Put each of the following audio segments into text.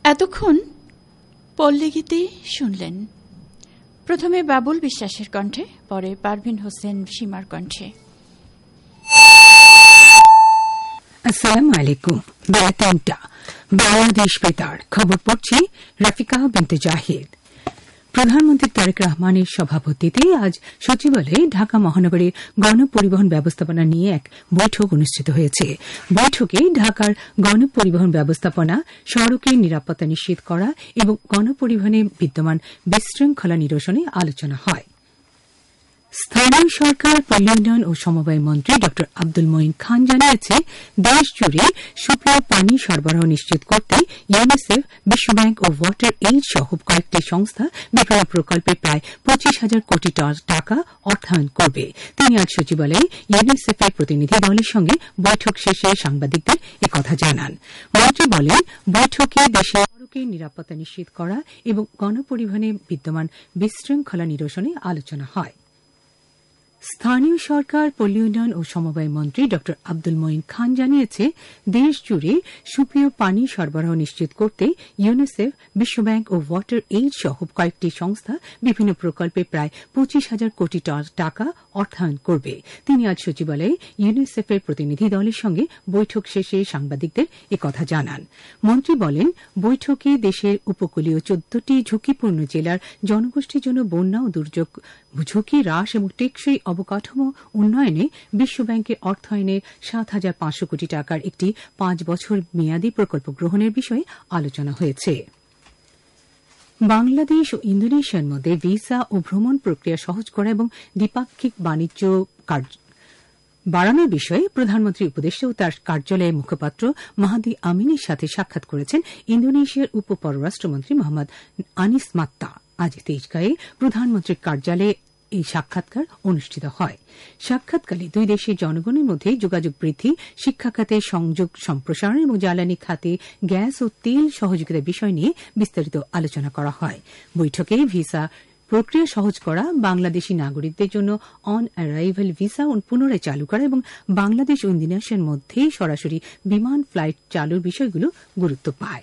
এতক্ষণ পল্লীগীতি শুনলেন। প্রথমে বাবুল বিশ্বাসের কণ্ঠে, পরে পারভিন হোসেন সীমার কণ্ঠে। আসসালামু আলাইকুম। বেলা ৩টা, বাংলাদেশ বেতার। খবর পড়ছি রাফিকা বিনতে জাহিদ। প্রধানমন্ত্রী তারেক রহমানের সভাপতিত্বে আজ সচিবালয়ে ঢাকা মহানগরীর গণপরিবহন ব্যবস্থাপনা নিয়ে এক বৈঠক অনুষ্ঠিত হয়েছে। বৈঠকে ঢাকার গণপরিবহন ব্যবস্থাপনা, সড়কের নিরাপত্তা নিশ্চিত করা এবং গণপরিবহনে বিদ্যমান বিশৃঙ্খলা নিরসনে আলোচনা হয়। স্থানীয় সরকার, পল্লী উন্নয়ন ও সমবায় মন্ত্রী ড আব্দুল মঈন খান জানিয়েছে, দেশজুড়ে সুপেয় পানি সরবরাহ নিশ্চিত করতে ইউনিসেফ, বিশ্বব্যাংক ও ওয়াটার এইড সহ কয়েকটি সংস্থা বিভিন্ন প্রকল্পে প্রায় ২৫,০০০ কোটি টাকা অর্থায়ন করবে। তিনি আজ সচিবালয়ে ইউনিসেফের প্রতিনিধি দলের সঙ্গে বৈঠক শেষে সাংবাদিকদের একথা জানান। মন্ত্রী বলেন, বৈঠকে দেশের সড়কের নিরাপত্তা নিশ্চিত করা এবং গণপরিবহনে বিদ্যমান বিশৃঙ্খলা নিরসনে আলোচনা হয়। স্থানীয় সরকার, পল্লী উন্নয়ন ও সমবায় মন্ত্রী ড আব্দুল মঈন খান জানিয়েছে, দেশজুড়ে সুপেয় পানি সরবরাহ নিশ্চিত করতে ইউনিসেফ, বিশ্বব্যাংক ও ওয়াটার এইড সহ কয়েকটি সংস্থা বিভিন্ন প্রকল্পে প্রায় ২৫,০০০ কোটি টাকা অর্থায়ন করবে। তিনি আজ সচিবালয়ে ইউনিসেফের প্রতিনিধি দলের সঙ্গে বৈঠক শেষে সাংবাদিকদের একথা জানান। মন্ত্রী বলেন, বৈঠকে দেশের উপকূলীয় ১৪টি ঝুঁকিপূর্ণ জেলার জনগোষ্ঠীর জন্য বন্যা ও দুর্যোগ ঝুঁকি হ্রাস এবং টেকসই অবকাঠামো উন্নয়নে বিশ্বব্যাংকের অর্থায়নে ৭,৫০০ কোটি টাকার একটি ৫ বছর মেয়াদী প্রকল্প গ্রহণের বিষয়ে আলোচনা হয়েছে। বাংলাদেশ ও ইন্দোনেশিয়ার মধ্যে ভিসা ও ভ্রমণ প্রক্রিয়া সহজ করা এবং দ্বিপাক্ষিক বাণিজ্য বাড়ানোর বিষয়ে প্রধানমন্ত্রীর উপদেষ্টা ও তার কার্যালয়ের মুখপাত্র মাহাদি আমিনের সাথে সাক্ষাৎ করেছেন ইন্দোনেশিয়ার উপ পররাষ্ট্রমন্ত্রী মোহাম্মদ আনিস মাত্তা। আজ তেজগাঁয়ে প্রধানমন্ত্রীর কার্যালয়ে এই সাক্ষাৎকার অনুষ্ঠিত হয়। সাক্ষাৎকালে দুই দেশের জনগণের মধ্যে যোগাযোগ বৃদ্ধি, শিক্ষা খাতে সংযোগ সম্প্রসারণ এবং জ্বালানি খাতে গ্যাস ও তেল সহযোগিতার বিষয় নিয়ে বিস্তারিত আলোচনা করা হয়। বৈঠকে ভিসা প্রক্রিয়া সহজ করা, বাংলাদেশী নাগরিকদের জন্য অন অ্যারাইভাল ভিসা পুনরায় চালু করা এবং বাংলাদেশ ও ইন্দোনেশিয়ার মধ্যে সরাসরি বিমান ফ্লাইট চালুর বিষয়গুলো গুরুত্ব পায়।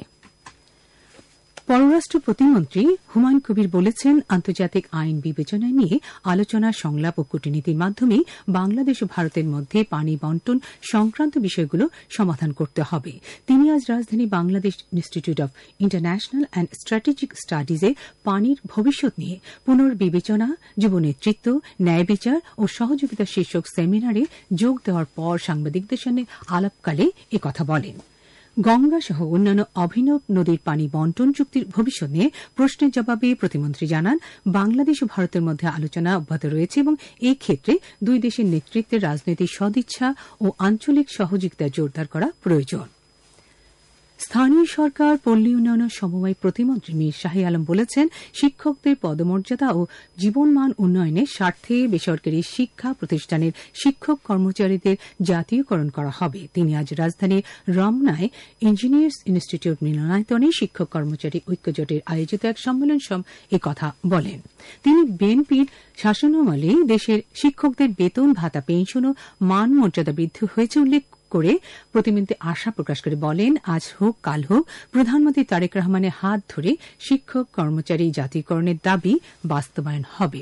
পররাষ্ট্র প্রতিমন্ত্রী হুমায়ুন কবির বলেছেন, আন্তর্জাতিক আইন বিবেচনায় নিয়ে আলোচনা, সংলাপ ও কূটনীতির মাধ্যমে বাংলাদেশ ও ভারতের মধ্যে পানি বন্টন সংক্রান্ত বিষয়গুলো সমাধান করতে হবে। তিনি আজ রাজধানী Bangladesh institute of international and strategic স্টাডিজে পানির ভবিষ্যৎ নিয়ে পুনর্বিবেচনা, যুব নেতৃত্ব, ন্যায় বিচার ও সহযোগিতা শীর্ষক সেমিনারে যোগ দেওয়ার পর সাংবাদিকদের সঙ্গে আলাপকালে একথা বলেন। গঙ্গা সহ অন্যান্য অভিনব নদীর পানি বন্টন চুক্তির ভবিষ্যৎ নিয়ে প্রশ্নের জবাবে প্রতিমন্ত্রী জানান, বাংলাদেশ ও ভারতের মধ্যে আলোচনা অব্যাহত রয়েছে এবং এই ক্ষেত্রে দুই দেশের নেতৃত্বের রাজনৈতিক সদিচ্ছা ও আঞ্চলিক সহযোগিতা জোরদার করা প্রয়োজন। স্থানীয় সরকার, পল্লী উন্নয়ন ও সমবায় প্রতিমন্ত্রী মীর শাহী আলম বলেছেন, শিক্ষকদের পদমর্যাদা ও জীবনমান উন্নয়নের স্বার্থে বেসরকারি শিক্ষা প্রতিষ্ঠানের শিক্ষক কর্মচারীদের জাতীয়করণ করা হবে। তিনি আজ রাজধানীর রমনায় ইঞ্জিনিয়ার্স ইনস্টিটিউট মিলনায়তনে শিক্ষক কর্মচারী ঐক্যজোটের আয়োজিত এক সম্মেলন একথা বলেন। তিনি বিএনপির শাসনামলে দেশের শিক্ষকদের বেতন, ভাতা, পেনশন ও মান মর্যাদা বৃদ্ধি হয়েছে উল্লেখ করে প্রতিমন্ত্রী আশা প্রকাশ করে বলেন, আজ হোক কাল হোক প্রধানমন্ত্রী তারেক রহমানের হাত ধরে শিক্ষক কর্মচারী জাতীয়করণের দাবি বাস্তবায়ন হবে।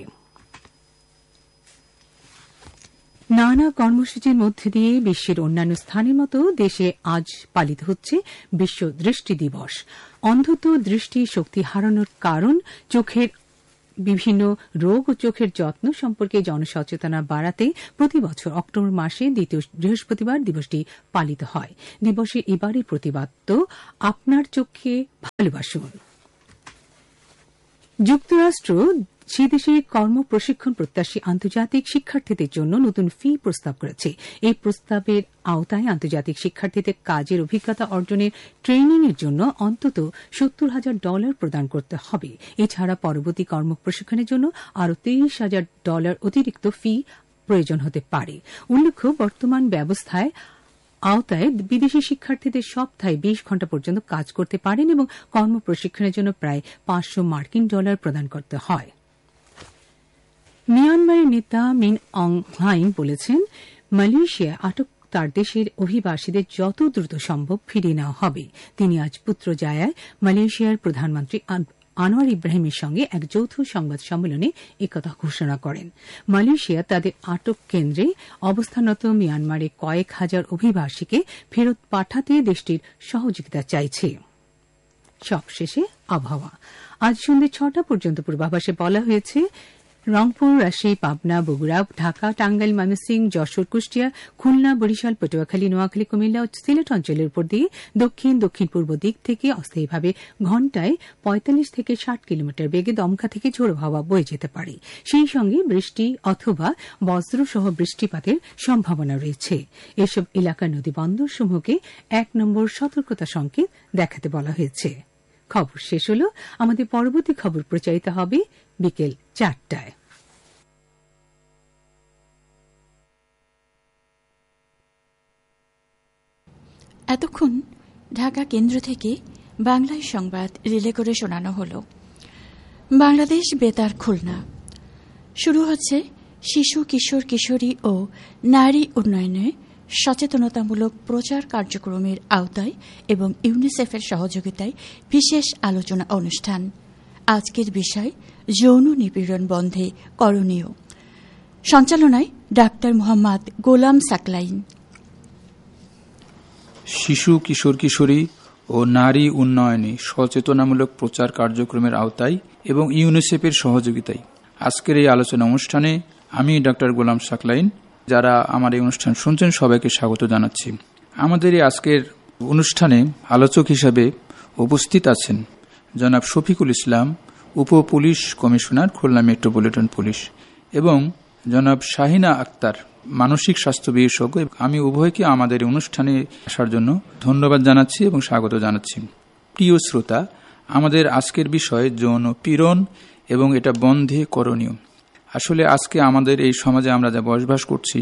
নানা কর্মসূচির মধ্যে দিয়ে বিশ্বের অন্যান্য স্থানের মতো দেশে আজ পালিত হচ্ছে বিশ্ব দৃষ্টি দিবস। অন্ধত্ব, দৃষ্টি শক্তি হারানোর কারণ, চোখের বিভিন্ন রোগ ও চোখের যত্ন সম্পর্কে জনসচেতনতা বাড়াতে প্রতি বছর অক্টোবর মাসে দ্বিতীয় বৃহস্পতিবার দিবসটি পালিত হয়। দিবসের এবারের প্রতিপাদ্য আপনার চোখকে ভালোবাসুন। যুক্তরাষ্ট্র সে দেশে কর্ম প্রশিক্ষণ প্রত্যাশী আন্তর্জাতিক শিক্ষার্থীদের জন্য নতুন ফি প্রস্তাব করেছে। এই প্রস্তাবের আওতায় আন্তর্জাতিক শিক্ষার্থীদের কাজের অভিজ্ঞতা অর্জনের ট্রেনিং এর জন্য অন্তত $৭০,০০০ প্রদান করতে হবে। এছাড়া পরবর্তী কর্ম প্রশিক্ষণের জন্য আরও $৩০,০০০ অতিরিক্ত ফি প্রয়োজন হতে পারে। উল্লেখ্য, বর্তমান ব্যবস্থায় আওতায় বিদেশি শিক্ষার্থীদের সপ্তাহে ২০ ঘণ্টা পর্যন্ত কাজ করতে পারেন এবং কর্ম প্রশিক্ষণের জন্য প্রায় $৫০০ প্রদান করতে হয়। মিয়ানমারের নেতা মিন অং হ্লাইং বলেছেন, মালয়েশিয়ায় আটক তার দেশের অভিবাসীদের যত দ্রুত সম্ভব ফিরিয়ে নেওয়া হবে। তিনি আজ পুত্রজায়ায় মালয়েশিয়ার প্রধানমন্ত্রী আনোয়ার ইব্রাহিমের সঙ্গে এক যৌথ সংবাদ সম্মেলনে একথা ঘোষণা করেন। মালয়েশিয়া তাদের আটক কেন্দ্রে অবস্থানরত মিয়ানমারে কয়েক হাজার অভিবাসীকে ফেরত পাঠাতে দেশটির সহযোগিতা চাইছে। সবশেষে আবহাওয়া। আজ সন্ধ্যে 6টা পর্যন্ত পূর্বাভাসে বলা হয়েছে রংপুর, রাজশাহী, পাবনা, বগুড়া, ঢাকা, টাঙ্গাইল, ময়মনসিংহ, যশোর, কুষ্টিয়া, খুলনা, বরিশাল, পটুয়াখালী, নোয়াখালী, কুমিল্লা ও সিলেট অঞ্চলের উপর দিয়ে দক্ষিণ দক্ষিণ পূর্ব দিক থেকে অস্থায়ীভাবে ঘণ্টায় 45 থেকে 60 কিলোমিটার বেগে দমকা থেকে ঝোড়ো হাওয়া বয়ে যেতে পারে। সেই সঙ্গে বৃষ্টি অথবা বজ্রসহ বৃষ্টিপাতের সম্ভাবনা রয়েছে। এসব এলাকার নদী বন্দরসমূহকে 1 নম্বর সতর্কতা সংকেত দেখাতে বলা হয়েছে। খবর শেষ হল। আমাদের পরবর্তী খবর প্রচারিত হবে বিকেল 4টায়। এতক্ষণ ঢাকা কেন্দ্র থেকে বাংলায় সংবাদ রিলে করে শোনানো হল। বাংলাদেশ বেতার খুলনা। শুরু হচ্ছে শিশু, কিশোর, কিশোরী ও নারী উন্নয়নে সচেতনতামূলক প্রচার কার্যক্রমের আওতায় এবং ইউনিসেফের সহযোগিতায় বিশেষ আলোচনা অনুষ্ঠান। আজকের বিষয় যৌন নিপীড়ন বন্ধে করণীয়। সঞ্চালনায় ডাক্তার মোহাম্মদ গোলাম সাকলাইন। শিশু, কিশোর, কিশোরী ও নারী উন্নয়নে সচেতনামূলক প্রচার কার্যক্রমের আওতায় এবং ইউনিসেফের সহযোগিতায় আজকের এই আলোচনা অনুষ্ঠানে আমি ডাক্তার গোলাম সাকলাইন, যারা আমার এই অনুষ্ঠান শুনছেন সবাইকে স্বাগত জানাচ্ছি। আমাদের এই আজকের অনুষ্ঠানে আলোচক হিসাবে উপস্থিত আছেন জনাব শফিকুল ইসলাম, উপ police commissioner, Khulna metropolitan police, এবং জনাব শাহিনা আক্তার, মানসিক স্বাস্থ্য বিশেষজ্ঞ। আমি উভয়কে আমাদের অনুষ্ঠানে আসার জন্য ধন্যবাদ জানাচ্ছি এবং স্বাগত জানাচ্ছি। প্রিয় শ্রোতা, আমাদের আজকের বিষয় যৌন পীড়ন এবং এটা বন্ধে করণীয়। আসলে আজকে আমাদের এই সমাজে আমরা যা বসবাস করছি,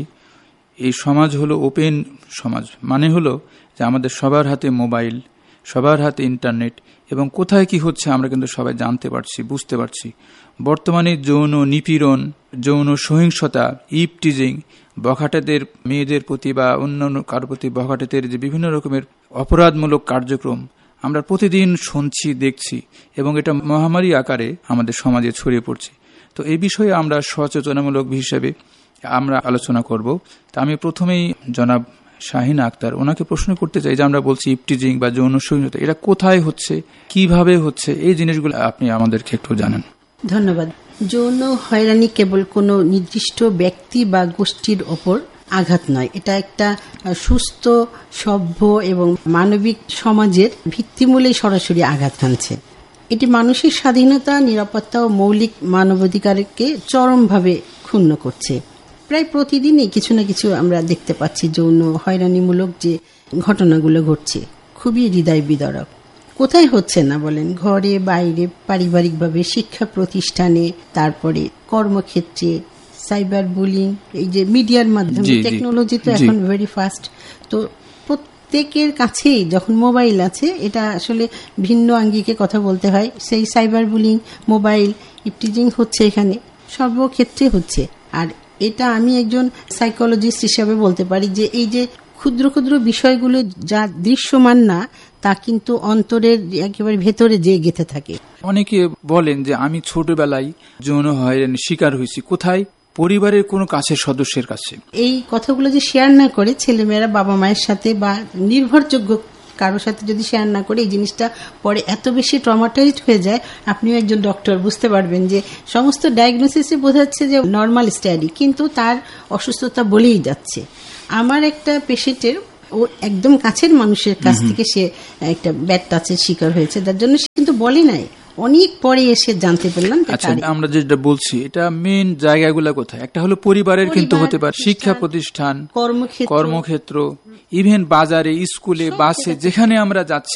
এই সমাজ হলো ওপেন সমাজ। মানে হলো যে আমাদের সবার হাতে মোবাইল, সবার হাতে ইন্টারনেট, এবং কোথায় কি হচ্ছে আমরা কিন্তু সবাই জানতে পারছি, বুঝতে পারছি। বর্তমানে যৌন নিপীড়ন, যৌন সহিংসতা, ইভটিজিং, বখাটেদের মেয়েদের প্রতি বা অন্যান্য কারো প্রতি বখাটেদের যে বিভিন্ন রকমের অপরাধমূলক কার্যক্রম আমরা প্রতিদিন শুনছি, দেখছি, এবং এটা মহামারী আকারে আমাদের সমাজে ছড়িয়ে পড়ছে। তো এই বিষয়ে আমরা সচেতনামূলক হিসেবে আমরা আলোচনা করব। তা আমি প্রথমেই জনাব শাহিনা আক্তার, ওনাকে প্রশ্ন করতে চাই যে আমরা বলছি ইভটিজিং বা যৌন সহিংসতা, এটা কোথায় হচ্ছে, কিভাবে হচ্ছে, এই জিনিসগুলো আপনি আমাদেরকে একটু জানান। ধন্যবাদ। যৌন হয়রানি কেবল কোনো নির্দিষ্ট ব্যক্তি বা গোষ্ঠীর ওপর আঘাত নয়, এটা একটা সুস্থ, সভ্য এবং মানবিক সমাজের ভিত্তিমূলে সরাসরি আঘাত হানছে। এটি মানুষের স্বাধীনতা, নিরাপত্তা ও মৌলিক মানবাধিকারকে চরমভাবে ক্ষুণ্ণ করছে। প্রায় প্রতিদিনই কিছু না কিছু আমরা দেখতে পাচ্ছি যৌন হয়রানিমূলক যে ঘটনাগুলো ঘটছে, খুবই হৃদয় বিদারক। কোথায় হচ্ছে না বলেন? ঘরে, বাইরে, পারিবারিকভাবে, শিক্ষা প্রতিষ্ঠানে, তারপরে কর্মক্ষেত্রে, সাইবার বুলিং, এই যে মিডিয়ার মাধ্যমে, টেকনোলজি তো এখন ভেরি ফাস্ট। তো প্রত্যেকের কাছেই যখন মোবাইল আছে, এটা আসলে ভিন্ন আঙ্গিকে কথা বলতে হয়। সেই সাইবার বুলিং, মোবাইল, ইভটিজিং হচ্ছে, এখানে সর্বক্ষেত্রে হচ্ছে। আর এটা আমি একজন সাইকোলজিস্ট হিসেবে বলতে পারি যে এই যে ক্ষুদ্র ক্ষুদ্র বিষয়গুলো যা দৃশ্যমান না, তা কিন্তু অন্তরের একেবারে ভেতরে যে গেঁথে থাকে। অনেকে বলেন যে আমি ছোটবেলায় যৌন হয়রানির শিকার হয়েছি। কোথায়? পরিবারের কোনো কাছের সদস্যের কাছে। এই কথাগুলো যে শেয়ার না করে ছেলেমেয়েরা বাবা মায়ের সাথে বা নির্ভরযোগ্য কারোর সাথে যদি শেয়ার না করে, এই জিনিসটা পরে এত বেশি ট্রমাটাইজড হয়ে যায়। আপনিও একজন ডক্টর, বুঝতে পারবেন যে সমস্ত ডায়াগনোসিসে বোঝাচ্ছে যে নর্মাল স্টাডি, কিন্তু তার অসুস্থতা বলেই যাচ্ছে। আমার একটা পেশেন্টের, ও একদম কাছের মানুষের কাছ থেকে সে একটা ব্যাড টাচের শিকার হয়েছে, তার জন্য সে কিন্তু বলে নাই, অনেক পরে এসে জানতে পারলাম। আচ্ছা, আমরা যেটা বলছি এটা মেইন জায়গাগুলো কোথায়? একটা হলো পরিবারের, কিন্তু হতে পারে শিক্ষা প্রতিষ্ঠান, কর্মক্ষেত্র, ইভেন বাজারে, স্কুলে, বাসে, যেখানে আমরা যাচ্ছি,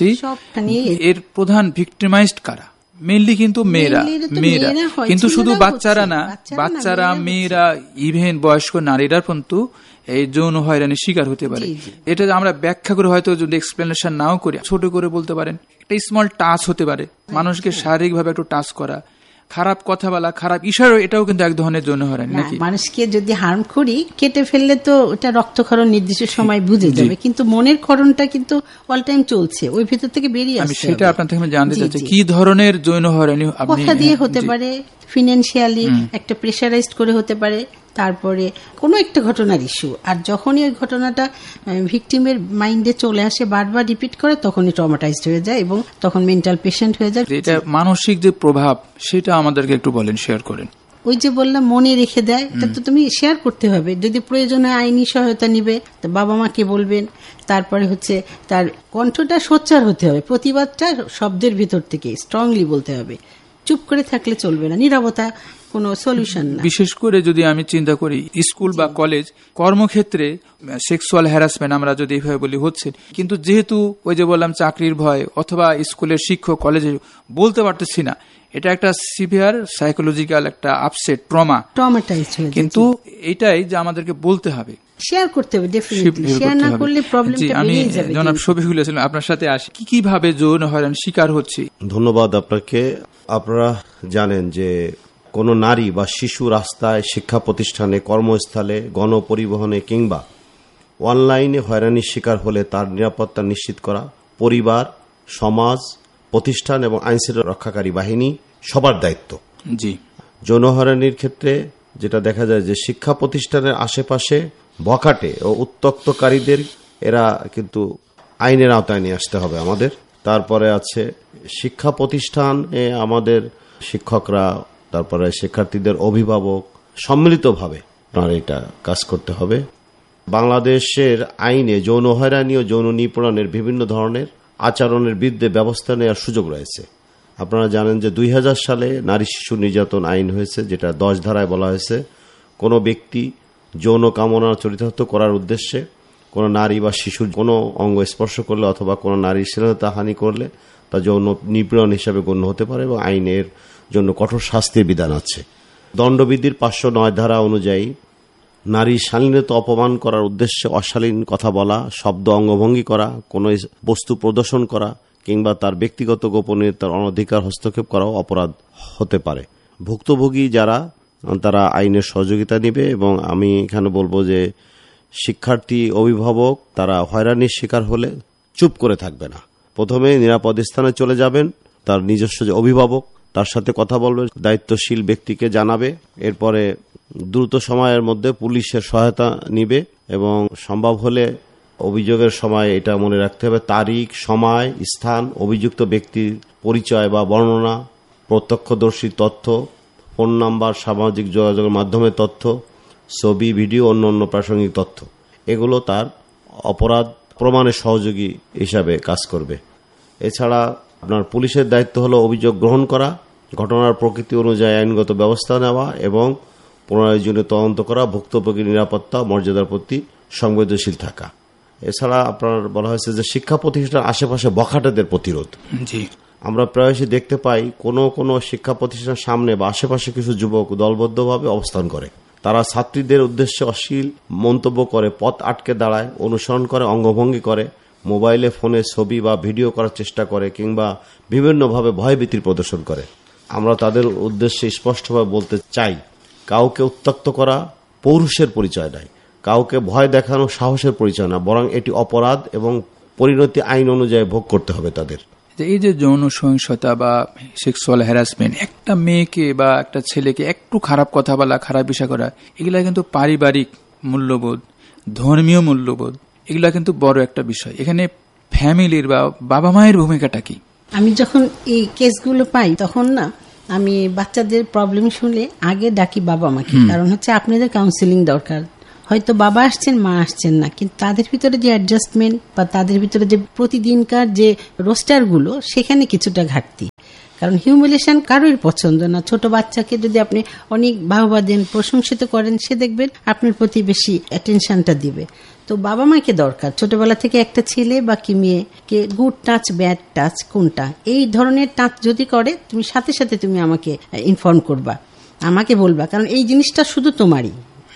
এর প্রধান ভিক্টিমাইজড কারা? মেইনলি কিন্তু মেয়েরা। কিন্তু শুধু বাচ্চারা না, বাচ্চারা, মেয়েরা, ইভেন বয়স্ক নারীরা কিন্তু এই যৌন হয়রানির শিকার হতে পারে। এটা আমরা ব্যাখ্যা করে হয়তো যদি এক্সপ্লেনেশন নাও করি, ছোট করে বলতে পারেন একটা স্মল টাচ হতে পারে, মানুষকে শারীরিকভাবে একটু টাচ করা, খারাপ কথা বলা, খারাপ ইশারা, এটাও কিন্তু এক ধরনের যৌন হয়রানি নাকি? মানুষকে যদি হার্ম করি, কেটে ফেললে তো ওটা রক্তক্ষরণ নির্দিষ্ট সময় বুঝে যাবে, কিন্তু মনের ক্ষরণটা কিন্তু অল টাইম চলছে, ওই ভিতর থেকে বেরিয়ে আসছে। সেটা আপনার থেকে জানতে চাচ্ছি, কি ধরনের যৌন হয়রানি? কথা দিয়ে হতে পারে, ফিনান্সিয়ালি একটা প্রেশারাইজড করে হতে পারে, তারপরে কোনো একটা ঘটনার ইস্যু। আর যখনই ওই ঘটনাটা ভিকটিমের মাইন্ডে চলে আসে, বারবার রিপিট করে, তখনই ট্রমাটাইজড হয়ে যায় এবং তখন মেন্টাল পেশেন্ট হয়ে যায়। এটা মানসিক যে প্রভাব, সেটা আমাদেরকে একটু বলেন, শেয়ার করেন। ওই যে বললাম, মনে রেখে দেয়, এটা তো তুমি শেয়ার করতে হবে। যদি প্রয়োজন হয় আইনি সহায়তা নিবে, তো বাবা মাকে বলবেন। তারপরে হচ্ছে তার কণ্ঠটা সোচ্চার হতে হবে, প্রতিবাদটা শব্দের ভিতর থেকে স্ট্রংলি বলতে হবে। চুপ করে থাকলে চলবে না, নীরবতা কোনো সলিউশন না। বিশেষ করে যদি আমি চিন্তা করি স্কুল বা কলেজ, কর্মক্ষেত্রে সেক্সুয়াল হ্যারাসমেন্ট আমরা যদি এইভাবে বলি হচ্ছে, কিন্তু যেহেতু ওই যে বললাম চাকরির ভয়, অথবা স্কুলের শিক্ষক কলেজে বলতে পারতেছি না, এটা একটা সিভিয়ার সাইকোলজিক্যাল একটা আপসেট, ট্রমাটাইজড হয়ে যায়। কিন্তু এটাই যে আমাদেরকে বলতে হবে, শেয়ার করতে হবে, ডেফিনেটলি শেয়ার না করলে প্রবলেমটা বেড়ে যাবে। জনাব শফিকুল ইসলাম, আপনার সাথে আসি, কিভাবে যৌন হয়রানির শিকার হচ্ছে? ধন্যবাদ আপনাকে। আপনারা জানেন যে কোনো নারী বা শিশু রাস্তায়, শিক্ষা প্রতিষ্ঠানে, কর্মস্থলে, গণপরিবহনে কিংবা অনলাইনে হয়রানির শিকার হলে তার নিরাপত্তা নিশ্চিত করা পরিবার, সমাজ, প্রতিষ্ঠান এবং আইনশৃঙ্খলা রক্ষাকারী বাহিনী সবার দায়িত্ব। জি। যৌন হয়রানির ক্ষেত্রে যেটা দেখা যায় যে শিক্ষা প্রতিষ্ঠানের আশেপাশে বখাটে ও উত্ত্যক্তকারীদের এরা কিন্তু আইনের আওতায় নিয়ে আসতে হবে আমাদের। তারপরে আছে শিক্ষা প্রতিষ্ঠানে আমাদের শিক্ষকরা, তারপরে শিক্ষার্থীদের অভিভাবক সম্মিলিতভাবে এটা কাজ করতে হবে। বাংলাদেশের আইনে যৌন হয়রানি ও যৌন নিপীড়নের বিভিন্ন ধরনের আচরণের বিরুদ্ধে ব্যবস্থা নেওয়ার সুযোগ রয়েছে। আপনারা জানেন যে 2000 সালে নারী শিশু নির্যাতন আইন হয়েছে, যেটা 10 ধারায় বলা হয়েছে, কোনো ব্যক্তি যৌন কামনা চরিতার্থ করার উদ্দেশ্যে কোনো নারী বা শিশুর কোনো অঙ্গ স্পর্শ করলে অথবা কোনো নারীর শ্লীলতা হানি করলে তা যৌন নিপীড়ন হিসাবে গণ্য হতে পারে এবং আইনের জন্য কঠোর শাস্তির বিধান আছে। দণ্ডবিধির 509 ধারা অনুযায়ী নারীর শালীনতা অপমান করার উদ্দেশ্যে অশালীন কথা বলা, শব্দ অঙ্গভঙ্গি করা, কোনো বস্তু প্রদর্শন করা কিংবা তার ব্যক্তিগত গোপনীয়তার অনধিকার হস্তক্ষেপ করাও অপরাধ হতে পারে। ভুক্তভোগী যারা, তারা আইনের সহযোগিতা নেবে। এবং আমি এখানে বলবো যে শিক্ষার্থী, অভিভাবক তারা হয়রানির শিকার হলে চুপ করে থাকবে না, প্রথমে নিরাপদ স্থানে চলে যাবেন, তার নিজস্ব যে অভিভাবক তার সাথে কথা বলবে, দায়িত্বশীল ব্যক্তিকে জানাবে, এরপরে দ্রুত সময়ের মধ্যে পুলিশের সহায়তা নিবে এবং সম্ভব হলে অভিযোগের সময় এটা মনে রাখতে হবে তারিখ, সময়, স্থান, অভিযুক্ত ব্যক্তির পরিচয় বা বর্ণনা, প্রত্যক্ষদর্শী তথ্য, ফোন নাম্বার, সামাজিক যোগাযোগের মাধ্যমে তথ্য, ছবি, ভিডিও, অন্য প্রাসঙ্গিক তথ্য, এগুলো তার অপরাধ প্রমাণের সহযোগী হিসাবে কাজ করবে। এছাড়া আপনার পুলিশের দায়িত্ব হলো অভিযোগ গ্রহণ করা, ঘটনার প্রকৃতি অনুযায়ী আইনগত ব্যবস্থা নেওয়া এবং প্রয়োজনীয় তদন্ত করা, ভুক্তভোগীর নিরাপত্তা মর্যাদার প্রতি সংবেদনশীল থাকা। এছাড়া আপনার বলা হয়েছে যে শিক্ষা প্রতিষ্ঠানের আশেপাশে বখাটেদের প্রতিরোধ। জি, আমরা প্রায়শই দেখতে পাই কোনো শিক্ষা প্রতিষ্ঠানের সামনে বা আশেপাশে কিছু যুবক দলবদ্ধভাবে অবস্থান করে। তারা ছাত্রীদের উদ্দেশ্যে অশ্লীল মন্তব্য করে, পথ আটকে দাঁড়ায়, অনুসরণ করে, অঙ্গভঙ্গি করে, মোবাইলে ফোনে ছবি বা ভিডিও করার চেষ্টা করে কিংবা বিভিন্নভাবে ভয়ভীতির প্রদর্শন করে। আমরা তাদের উদ্দেশ্যে স্পষ্টভাবে বলতে চাই, কাউকে উত্ত্যক্ত করা পৌরুষের পরিচয় নয়, কাউকে ভয় দেখানো সাহসের পরিচয় না, বরং এটি অপরাধ এবং পরিণতি আইন অনুযায়ী ভোগ করতে হবে তাদের। এই যে যৌন সহিংসতা বা সেক্সুয়াল হ্যারাসমেন্ট, একটা মেয়েকে বা একটা ছেলেকে একটু খারাপ কথা বলা, খারাপ বিষয় করা, এগুলা কিন্তু পারিবারিক মূল্যবোধ, ধর্মীয় মূল্যবোধ, এগুলা কিন্তু বড় একটা বিষয়। এখানে ফ্যামিলির বা বাবা মায়ের ভূমিকাটা কি? আমি যখন এই কেসগুলো পাই তখন না, আমি বাচ্চাদের প্রবলেম শুনলে আগে ডাকি বাবা মাকে, কারণ হচ্ছে আপনাদের কাউন্সিলিং দরকার। হয়তো বাবা আসছেন, মা আসছেন না, কিন্তু তাদের ভিতরে যে অ্যাডজাস্টমেন্ট বা তাদের ভিতরে যে প্রতিদিনকার যে রোস্টারগুলো, সেখানে কিছুটা ঘাটতি। কারণ হিউমিলেশন কারোর পছন্দ না। ছোট বাচ্চাকে যদি আপনি অনেক বাহবা দেন, প্রশংসিত করেন, সে দেখবেন আপনার প্রতি বেশি অ্যাটেনশনটা দিবে। তো বাবা মাকে দরকার ছোটবেলা থেকে একটা ছেলে বা কি মেয়েকে গুড টাচ, ব্যাড টাচ কোনটা, এই ধরনের টাচ যদি করে, তুমি সাথে সাথে তুমি আমাকে ইনফর্ম করবা, আমাকে বলবা, কারণ এই জিনিসটা শুধু তোমারই,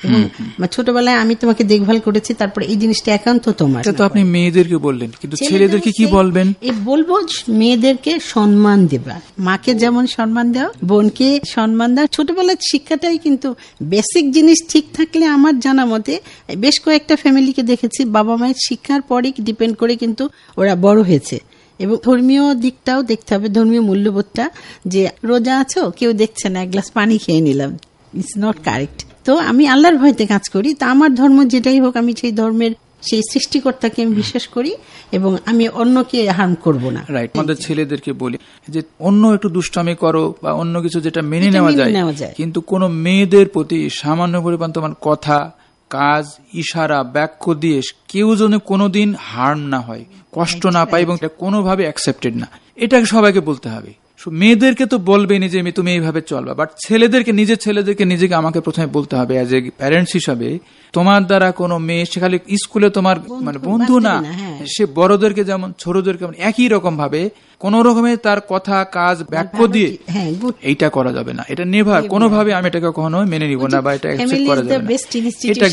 এবং ছোটবেলায় আমি তোমাকে দেখভাল করেছি, তারপর এই জিনিসটা একান্ত তোমার। তো আপনি মেয়েদেরকে বললেন, কিন্তু ছেলেদেরকে কি বলবেন? বলবো মেয়েদেরকে সম্মান দেবা, মাকে যেমন সম্মান দাও, বোনকে সম্মান দাও। ছোটবেলার শিক্ষাটাই কিন্তু বেসিক জিনিস ঠিক থাকলে আমার জানা মতে বেশ কয়েকটা ফ্যামিলিকে দেখেছি বাবা মায়ের শিক্ষার পরেই ডিপেন্ড করে কিন্তু ওরা বড় হয়েছে। এবং ধর্মীয় দিকটাও দেখতে হবে, ধর্মীয় মূল্যবোধটা, যে রোজা আছো কেউ দেখছে না, এক গ্লাস পানি খেয়ে নিলাম, ইটস নট কারেক্ট। তো আমি আল্লাহর ভয়তে কাজ করি, তা আমার ধর্ম যেটাই হোক আমি সেই ধর্মের সেই সৃষ্টিকর্তাকে আমি বিশ্বাস করি এবং আমি অন্যকে হার্ম করব না। রাইট। আমাদের ছেলেদেরকে বলি যে অন্য একটু দুষ্টামি করো বা অন্য কিছু যেটা মেনে নেওয়া যায়, কিন্তু কোন মেয়েদের প্রতি সামান্য পরিমাণ তোমার কথা, কাজ, ইশারা, বাক্য দিয়ে কেউ যেন কোনোদিন হার্ম না হয়, কষ্ট না পায় এবং কোনোভাবে অ্যাকসেপ্টেড না, এটাকে সবাইকে বলতে হবে। মেয়েদেরকে তো বলবেনি যে তুমি এইভাবে চলবা, বাট ছেলেদেরকে নিজেকে আমাকে প্রথমে বলতে হবে অ্যাজ এ প্যারেন্টস হিসাবে, তোমার দ্বারা কোনো মেয়ে সে খালি স্কুলে তোমার মানে বন্ধু না, সে বড়দেরকে যেমন ছোটদেরকে একই রকম ভাবে কোন রকমের তার কথা, কাজ, বাক্য দিয়ে এইটা করা যাবে না। এটা নেভার কোনোভাবে আমি এটাকে কখনো মেনে নিব না বা এটা অ্যাকসেপ্ট করা যাবে না। এটা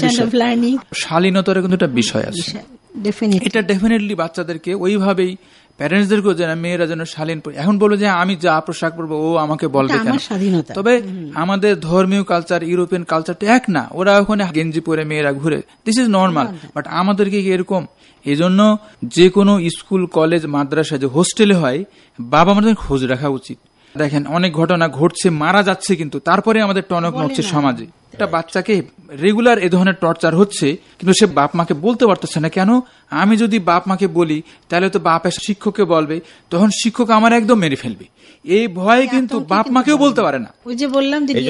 শালীনতার কিন্তু একটা বিষয় আছে, এটা ডেফিনেটলি বাচ্চাদেরকে ওইভাবেই প্যারেন্টসদেরকেও যেন মেয়েরা যেন শালীন। এখন বলবো যে আমি যা পোশাক পরবো ও আমাকে বলবে কেন? তবে আমাদের ধর্মীয় কালচার, ইউরোপিয়ান কালচারটা এক না, ওরা ওখানে গেঞ্জি পরে মেয়েরা ঘুরে, দিস ইজ নর্মাল। বাট আমাদেরকে কি এরকম? এই জন্য যে কোনো স্কুল, কলেজ, মাদ্রাসা যে হোস্টেলে হয়, বাবা মাদের খোঁজ রাখা উচিত। দেখেন অনেক ঘটনা ঘটছে, মারা যাচ্ছে, কিন্তু তারপরে আমাদের টনক নড়ছে সমাজে। একটা বাচ্চাকে রেগুলার এ ধরনের টর্চার হচ্ছে, কিন্তু সে বাপ মাকে বলতে পারতেছে না। কেন? আমি যদি বাপ মাকে বলি তাহলে তো বাপ এসে শিক্ষককে বলবে, তখন শিক্ষক আমার একদম মেরে ফেলবে, এই ভয়ে কিন্তু বাপ মাকেও বলতে পারে না। ওই যে বললাম যে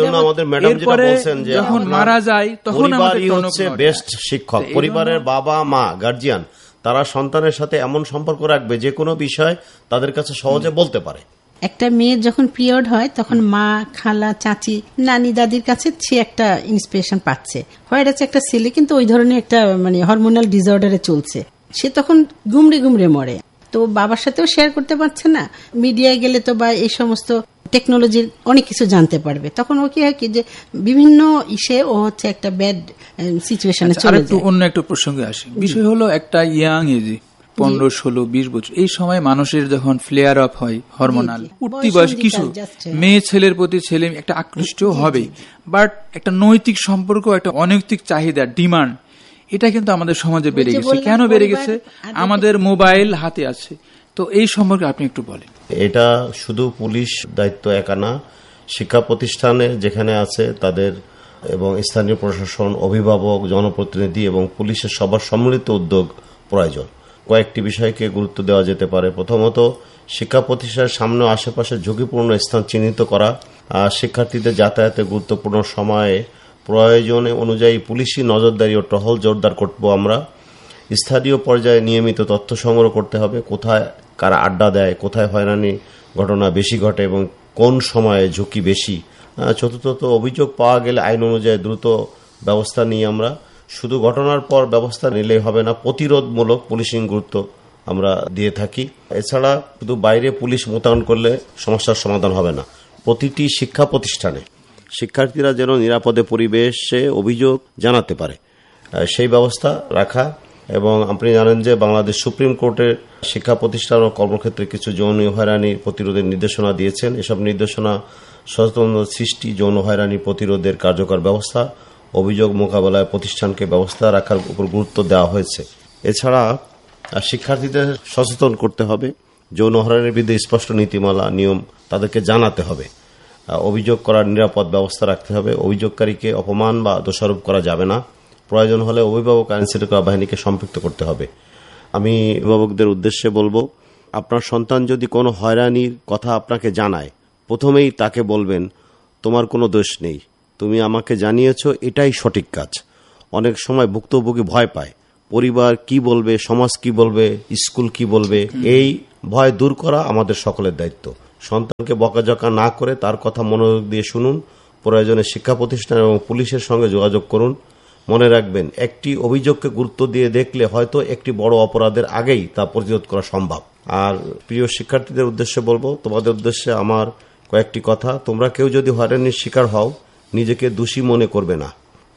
এরপরে যখন মারা যায় তখন আমাদের হচ্ছে বেস্ট শিক্ষক। পরিবারের বাবা মা, গার্জিয়ান, তারা সন্তানের সাথে এমন সম্পর্ক রাখবে যে কোনো বিষয় তাদের কাছে সহজে বলতে পারে। একটা মেয়ের যখন পিরিয়ড হয় তখন মা, খালা, চাচি, নানি, দাদির কাছে সে একটা ইন্সপিরেশন পাচ্ছে। হয় আছে একটা ছেলে কিন্তু ওই ধরনের একটা মানে হরমোনাল ডিসঅর্ডারে চলছে, সে তখন গুমড়ে মরে, তো বাবার সাথেও শেয়ার করতে পারছে না। মিডিয়ায় গেলে তো বা এই সমস্ত টেকনোলজির অনেক কিছু জানতে পারবে, তখন ও কি হয় কি যে বিভিন্ন ইসে ও হচ্ছে একটা ব্যাড সিচুয়েশনে চলে যায়। অন্য একটা প্রসঙ্গে আসি, বিষয় হলো একটা ইয়াং এজে 15, 16, 20 বছর, এই সময় মানুষের যখন ফ্লেয়ার আপ হয় হরমোনাল, উঠতি বয়স কিশোর, মেয়ে ছেলের প্রতি ছেলে একটা আকৃষ্ট হবে, বাট একটা নৈতিক সম্পর্ক, একটা অনৈতিক চাহিদা, ডিমান্ড, এটা কিন্তু আমাদের সমাজে বেড়ে গেছে। কেন বেড়ে গেছে? আমাদের মোবাইল হাতে আছে। তো এই সম্পর্কে আপনি একটু বলেন। এটা শুধু পুলিশ দায়িত্ব একা না, শিক্ষা প্রতিষ্ঠানে যেখানে আছে তাদের এবং স্থানীয় প্রশাসন, অভিভাবক, জনপ্রতিনিধি এবং পুলিশের সবার সম্মিলিত উদ্যোগ প্রয়োজন। কয়েকটি বিষয়কে গুরুত্ব দেওয়া যেতে পারে। প্রথমত, শিক্ষা প্রতিষ্ঠানের সামনে আশেপাশে ঝুঁকিপূর্ণ স্থান চিহ্নিত করা, শিক্ষার্থীদের যাতায়াতে গুরুত্বপূর্ণ সময়ে প্রয়োজনে অনুযায়ী পুলিশি নজরদারি ও টহল জোরদার করব আমরা। স্থানীয় পর্যায়ে নিয়মিত তথ্য সংগ্রহ করতে হবে, কোথায় কারা আড্ডা দেয়, কোথায় হয়রানি ঘটনা বেশি ঘটে এবং কোন সময়ে ঝুঁকি বেশি। চতুর্থত, অভিযোগ পাওয়া গেলে আইন অনুযায়ী দ্রুত ব্যবস্থা নিয়ে আমরা শুধু ঘটনার পর ব্যবস্থা নিলেই হবে না, প্রতিরোধমূলক পুলিশিং গুরুত্ব আমরা দিয়ে থাকি। এছাড়া শুধু বাইরে পুলিশ মোতায়েন করলে সমস্যার সমাধান হবে না। প্রতিটি শিক্ষা প্রতিষ্ঠানে শিক্ষার্থীরা যেন নিরাপদে পরিবেশে অভিযোগ জানাতে পারে সেই ব্যবস্থা রাখা। এবং আপনি জানেন যে বাংলাদেশ সুপ্রিম কোর্টের শিক্ষা প্রতিষ্ঠান ও কর্মক্ষেত্রে কিছু যৌন হয়রানির প্রতিরোধের নির্দেশনা দিয়েছেন। এসব নির্দেশনা সচেতনতা সৃষ্টি, যৌন হয়রানি প্রতিরোধের কার্যকর ব্যবস্থা, অভিযোগ মোকাবেলায় প্রতিষ্ঠানকে ব্যবস্থা রাখার উপর গুরুত্ব দেওয়া হয়েছে। এছাড়া শিক্ষার্থীদের সচেতন করতে হবে, যৌন হয়রানির বিরুদ্ধে স্পষ্ট নীতিমালা, নিয়ম তাদেরকে জানাতে হবে, অভিযোগ করার নিরাপদ ব্যবস্থা রাখতে হবে, অভিযোগকারীকে অপমান বা দোষারোপ করা যাবে না, প্রয়োজন হলে অভিভাবক আইন শৃঙ্খলা বাহিনীকে সম্পৃক্ত করতে হবে। আমি অভিভাবকদের উদ্দেশ্যে বলবো, আপনার সন্তান যদি কোনো হয়রানির কথা আপনাকে জানায়, প্রথমেই তাকে বলবেন তোমার কোনো দোষ নেই, তুমি আমাকে জানিয়েছ, এটাই সঠিক কাজ। অনেক সময় ভুক্তভোগী ভয় পায়, পরিবার কি বলবে, সমাজ কি বলবে, স্কুল কি বলবে, এই ভয় দূর করা আমাদের সকলের দায়িত্ব। সন্তানকে বকাঝকা না করে তার কথা মনোযোগ দিয়ে শুনুন, প্রয়োজনে শিক্ষা প্রতিষ্ঠান এবং পুলিশের সঙ্গে যোগাযোগ করুন। মনে রাখবেন, একটি অভিযোগকে গুরুত্ব দিয়ে দেখলে হয়তো একটি বড় অপরাধের আগেই তা প্রতিরোধ করা সম্ভব। আর প্রিয় শিক্ষার্থীদের উদ্দেশ্যে বলবো, তোমাদের উদ্দেশ্যে আমার কয়েকটি কথা। তোমরা কেউ যদি হয়রানির শিকার হও, নিজেকে দোষী মনে করবে না,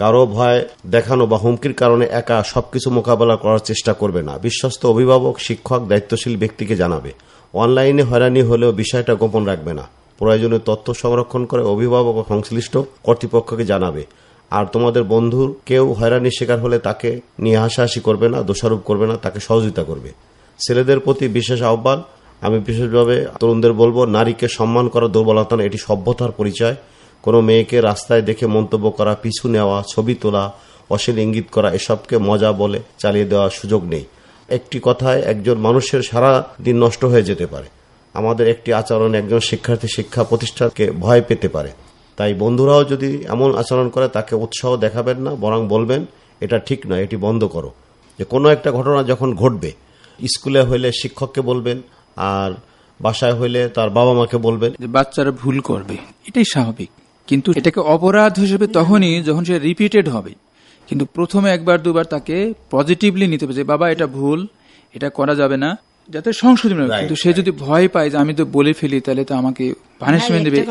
কারো ভয় দেখানো বা হুমকির কারণে একা সবকিছু মোকাবেলা করার চেষ্টা করবে না। বিশ্বস্ত অভিভাবক, শিক্ষক, দায়িত্বশীল ব্যক্তিকে জানাবে। অনলাইনে হয়রানি হলেও বিষয়টা গোপন রাখবে না। প্রয়োজনীয় তথ্য সংরক্ষণ করে অভিভাবক ও সংশ্লিষ্ট কর্তৃপক্ষকে জানাবে। আর তোমাদের বন্ধুর কেউ হয়রানির শিকার হলে তাকে নিয়ে হাসাহাসি করবে না, দোষারোপ করবে না, তাকে সহযোগিতা করবে। ছেলেদের প্রতি বিশেষ আহ্বান, আমি বিশেষভাবে তরুণদের বলবো, নারীকে সম্মান করা দুর্বলতা না, এটি সভ্যতার পরিচয়। কোনো মেয়েকে রাস্তায় দেখে মন্তব্য করা, পিছু নেওয়া, ছবি তোলা, অশ্লীল ইঙ্গিত করা, এসবকে মজা বলে চালিয়ে দেওয়ার সুযোগ নেই। একটি কথায় একজন মানুষের সারা দিন নষ্ট হয়ে যেতে পারে। আমাদের একটি আচরণ একজন শিক্ষার্থী শিক্ষা প্রতিষ্ঠানকে ভয় পেতে পারে। তাই বন্ধুরাও যদি এমন আচরণ করে তাকে উৎসাহ দেখাবেন না, বরং বলবেন এটা ঠিক নয়, এটি বন্ধ করো। যে কোনো একটা ঘটনা যখন ঘটবে, স্কুলে হইলে শিক্ষককে বলবেন, আর বাসায় হইলে তার বাবা মাকে বলবেন। বাচ্চারা ভুল করবে, এটাই স্বাভাবিক, কিন্তু এটাকে অপরাধ হিসেবে তখনই যখন সে রিপিটেড হবে। কিন্তু প্রথমে একবার দুবার তাকে পজিটিভলি নিতে হবে যে বাবা এটা ভুল, এটা করা যাবে না, যাতে সংশোধন হয়। কিন্তু সে যদি ভয় পায় যে আমি তো বলে ফেলি তাহলে তো আমাকে পানিশমেন্ট দেবে,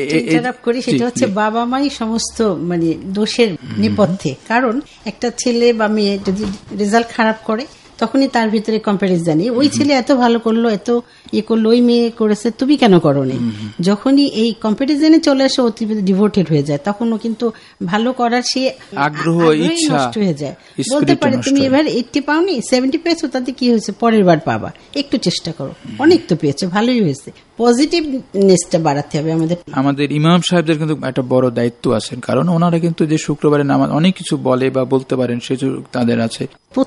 সেটা হচ্ছে বাবা মাই সমস্ত মানে দোষের নেপথ্যে। কারণ একটা ছেলে বা মেয়ে যদি রেজাল্ট খারাপ করে তখনই তার ভিতরে কম্প্যারিজন, ওই ছেলে এত ভালো করলো, এত করলো, ওই মেয়ে করেছে, তুমি কেন করোনি। যখনই এই কম্প্যারিজনে চলে আসে, অতিরিক্ত ডিভোটেড হয়ে যায়, তখনও কিন্তু ভালো করার সে আগ্রহ, ইচ্ছা নষ্ট হয়ে যায়। বলতে পারে তুমি এবার 80 পাওনি, 70 পেয়েছো, তাতে কি হয়েছে, পরের বার পাবা, একটু চেষ্টা করো, অনেক তো পেয়েছো, ভালোই হয়েছে। পজিটিভনেসটা বাড়াতে হবে আমাদের। আমাদের ইমাম সাহেবদের কিন্তু একটা বড় দায়িত্ব আছে, কারণ ওনারা কিন্তু যে শুক্রবারে নামাজ অনেক কিছু বলে বা বলতে পারেন, সে তাদের আছে।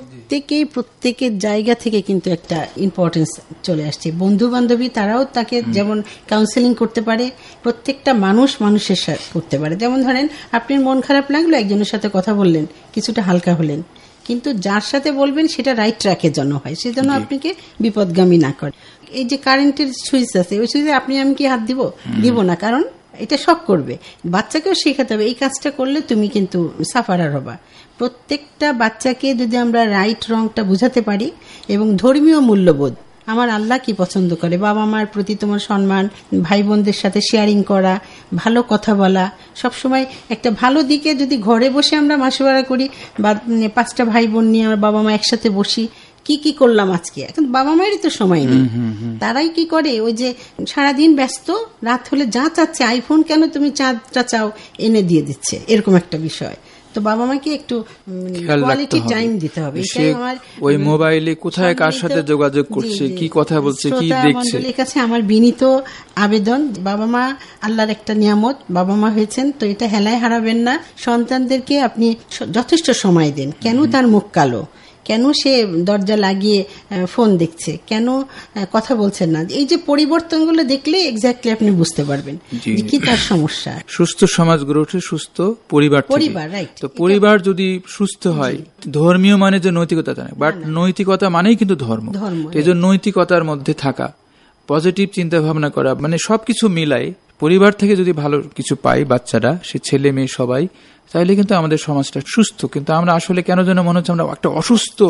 প্রত্যেকের জায়গা থেকে কিন্তু একটা ইম্পর্টেন্স চলে আসছে। বন্ধু বান্ধবী তারাও তাকে যেমন কাউন্সেলিং করতে পারে, প্রত্যেকটা মানুষের সাথে করতে পারে। যেমন ধরেন আপনার মন খারাপ লাগলো, একজনের সাথে কথা বললেন, কিছুটা হালকা হলেন, কিন্তু যার সাথে বলবেন সেটা রাইট ট্র্যাকের জন্য হয়, সেজন্য আপনাকে বিপদগামী না করে। এই যে কারেন্টের সুইচ আছে, ওই সুইচে আপনি আমি কি হাত দিব না, কারণ এটা শক করবে। বাচ্চাকেও শেখাতে হবে এই কাজটা করলে তুমি কিন্তু সাফারার হবা। প্রত্যেকটা বাচ্চাকে যদি আমরা রাইট রংটা বুঝাতে পারি, এবং ধর্মীয় মূল্যবোধ, আমার আল্লাহ কি পছন্দ করে, বাবা মার প্রতি তোমার সম্মান, ভাই বোনদের সাথে শেয়ারিং করা, ভালো কথা বলা, সবসময় একটা ভালো দিকে যদি ঘরে বসে আমরা মাসোয়ারা করি, বা 5টা ভাই বোন নিয়ে আমার বাবা মা একসাথে বসি, কি করলাম আজকে, এখন বাবা মায়েরই তো সময় নেই। তারাই কি করে, ওই যে সারাদিন ব্যস্ত, রাত হলে যা চাচ্ছে, আইফোন কেন তুমি চাঁদটা চাও, এনে দিয়ে দিচ্ছে, এরকম একটা বিষয়। তো বাবা মাকে একটু কোয়ালিটি টাইম দিতে হবে। এটাই আমার ওই মোবাইলে কোথায় কার সাথে যোগাযোগ করছে, কি কথা বলছে, কি দেখছে, এর কাছে আমার বিনীত আবেদন, বাবা মা আল্লাহর একটা নিয়ামত, বাবা মা হয়েছেন তো এটা হেলায় হারাবেন না। সন্তানদেরকে আপনি যথেষ্ট সময় দেন। কেন তার মুখ কালো, কেন সে দরজা লাগিয়ে ফোন দেখছে, কেন কথা বলছেন না, এই যে পরিবর্তনগুলো দেখলে এক্স্যাক্টলি আপনি বুঝতে পারবেন কি তার সমস্যা। সুস্থ সমাজ গড়ে ওঠে সুস্থ পরিবার, রাইট। তো পরিবার যদি সুস্থ হয়, ধর্মীয় মানে যে নৈতিকতা নয়, বাট নৈতিকতা মানেই কিন্তু ধর্ম। এই যে নৈতিকতার মধ্যে থাকা, পজিটিভ চিন্তা ভাবনা করা, মানে সবকিছু মিলাই পরিবার থেকে যদি ভালো কিছু পাই বাচ্চারা, সে ছেলে মেয়ে সবাই, তাহলে কিন্তু আমাদের সমাজটা সুস্থ। কিন্তু আমরা আসলে কেন যেন মনে হচ্ছে আমরা একটা অসুস্থ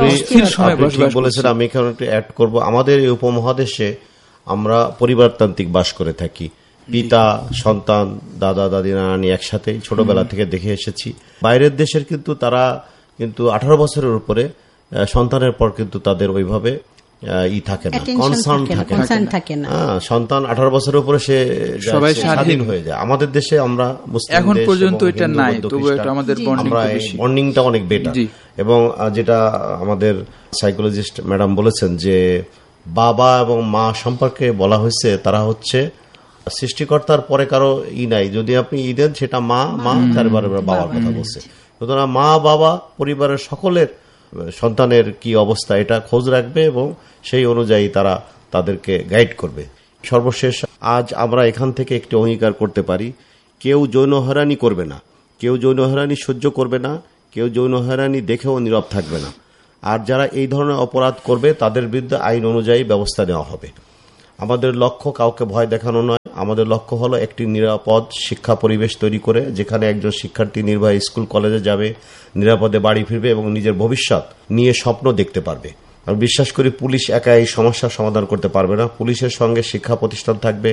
সময় বসবাস বলেছেন। আমি এখানে একটু অ্যাড করবো, আমাদের এই উপমহাদেশে আমরা পরিবারতান্ত্রিক বাস করে থাকি। পিতা সন্তান, দাদা দাদি নানি একসাথে ছোটবেলা থেকে দেখে এসেছি। বাইরের দেশের কিন্তু তারা কিন্তু 18 বছরের উপরে সন্তানের পর কিন্তু তাদের ওইভাবে থাকে না, কনসার্ন থাকে না। সন্তান 18 বছরের উপরে সে সবাই স্বাধীন হয়ে যায়। আমাদের দেশে আমরা এখন পর্যন্ত এটা নাই, তবু আমাদের বন্ডিংটা অনেক বেটার। এবং যেটা আমাদের সাইকোলজিস্ট ম্যাডাম বলেছেন যে বাবা এবং মা সম্পর্কে বলা হয়েছে, তারা হচ্ছে সৃষ্টিকর্তার পরে কারো নাই, যদি আপনি দেন সেটা মা তার বাবার কথা বলছে। সুতরাং মা বাবা পরিবারের সকলের সন্তানের কি অবস্থা এটা খোঁজ রাখবে এবং সেই অনুযায়ী তারা তাদেরকে গাইড করবে। সর্বশেষ আজ আমরা এখান থেকে একটি অঙ্গীকার করতে পারি, কেউ যৌন হয়রানি করবে না, কেউ যৌন হয়রানি সহ্য করবে না, কেউ যৌন হয়রানি দেখেও নীরব থাকবে না। আর যারা এই ধরনের অপরাধ করবে তাদের বিরুদ্ধে আইন অনুযায়ী ব্যবস্থা নেওয়া হবে। আমাদের লক্ষ্য কাউকে ভয় দেখানো নয়, আমাদের লক্ষ্য হলো একটি নিরাপদ শিক্ষা পরিবেশ তৈরি করে, যেখানে একজন শিক্ষার্থী নির্ভয়ে স্কুল কলেজে যাবে, নিরাপদে বাড়ি ফিরবে এবং নিজের ভবিষ্যৎ নিয়ে স্বপ্ন দেখতে পারবে। আর বিশ্বাস করি পুলিশ একা এই সমস্যার সমাধান করতে পারবে না। পুলিশের সঙ্গে শিক্ষা প্রতিষ্ঠান থাকবে,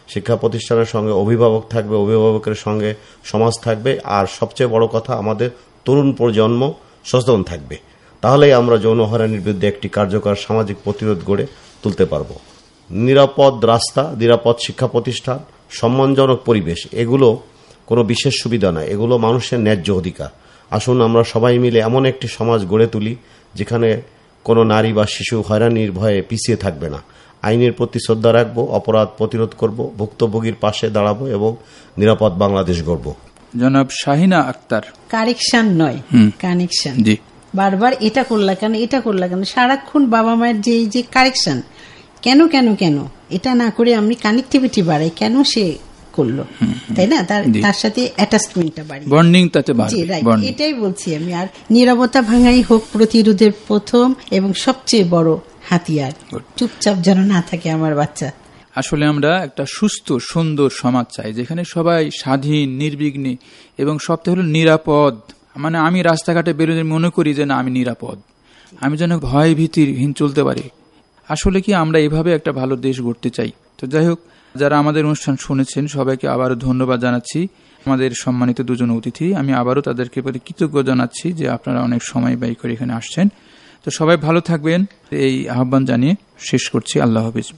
শিক্ষা প্রতিষ্ঠানের সঙ্গে অভিভাবক থাকবে, অভিভাবকের সঙ্গে সমাজ থাকবে, আর সবচেয়ে বড় কথা আমাদের তরুণ প্রজন্ম সচেতন থাকবে। তাহলেই আমরা যৌন হয়রানির বিরুদ্ধে একটি কার্যকর সামাজিক প্রতিরোধ গড়ে তুলতে পারব। নিরাপদ রাস্তা, নিরাপদ শিক্ষা প্রতিষ্ঠান, সম্মানজনক পরিবেশ, এগুলো কোনো বিশেষ সুবিধা নয়, এগুলো মানুষের ন্যায্য অধিকার। আসুন আমরা সবাই মিলে এমন একটি সমাজ গড়ে তুলি যেখানে কোনো নারী বা শিশু হয়রানির ভয়ে পিছিয়ে থাকবে না। আইনের প্রতি শ্রদ্ধা রাখবো, অপরাধ প্রতিরোধ করব, ভুক্তভোগীর পাশে দাঁড়াবো এবং নিরাপদ বাংলাদেশ গড়ব। জনাব শাহিনা আক্তার। কারেকশন নয়, কানেকশন। জি, বারবার এটা করলা কেন, এটা করলা কেন, সারাক্ষণ বাবা মায়ের যে কারেকশন, কেন কেন কেন, এটা না করে আমি কানেক্টিভিটি বাড়াই, কেন সে করলো, তাই না, তার সাথে অ্যাটাচমেন্টটা বাড়ি, বন্ডিং তাতে বাড়বে। এটাই বলছি আমি। আর নীরবতা ভাঙাই হোক প্রতিরোধের প্রথম এবং সবচেয়ে বড় হাতিয়ার। চুপচাপ যেন না থাকে আমার বাচ্চা। আসলে আমরা একটা সুস্থ সুন্দর সমাজ চাই যেখানে সবাই স্বাধীন, নির্বিঘ্নে এবং সবচেয়ে হলো নিরাপদ। মানে আমি রাস্তাঘাটে বেরোলে মনে করি যে না আমি নিরাপদ, আমি যেন ভয় ভীতিহীন চলতে পারি। আসলে কি আমরা এভাবে একটা ভালো দেশ গড়তে চাই। তো যাই হোক, যারা আমাদের অনুষ্ঠান শুনেছেন সবাইকে আবারও ধন্যবাদ জানাচ্ছি। আমাদের সম্মানিত দুজন অতিথি, আমি আবারও তাদেরকে কৃতজ্ঞ জানাচ্ছি যে আপনারা অনেক সময় ব্যয় করে এখানে আসছেন। তো সবাই ভালো থাকবেন এই আহ্বান জানিয়ে শেষ করছি। আল্লাহ হাফেজ।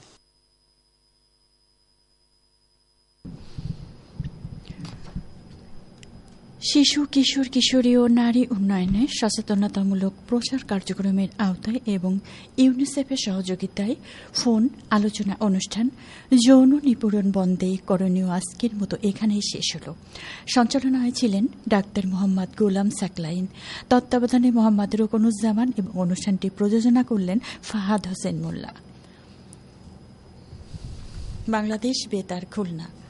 শিশু, কিশোর, কিশোরী ও নারী উন্নয়নে সচেতনতামূলক প্রচার কার্যক্রমের আওতায় এবং ইউনিসেফের সহযোগিতায় ফোন আলোচনা অনুষ্ঠান যৌন নিপীড়ন বন্ধে করণীয় আজকের মতো এখানেই শেষ হল। সঞ্চালনায় ছিলেন ডাক্তার মোহাম্মদ গোলাম সাকলাইন, তত্ত্বাবধানে মোহাম্মদ রোকনুজ্জামান এবং অনুষ্ঠানটি প্রযোজনা করলেন ফাহাদ হোসেন মোল্লা। বাংলাদেশ বেতার, খুলনা।